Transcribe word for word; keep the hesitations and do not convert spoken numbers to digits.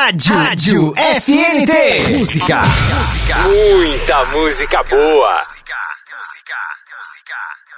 Rádio, Rádio F N T. Música. Música. Muita música boa. Música. Música. Música.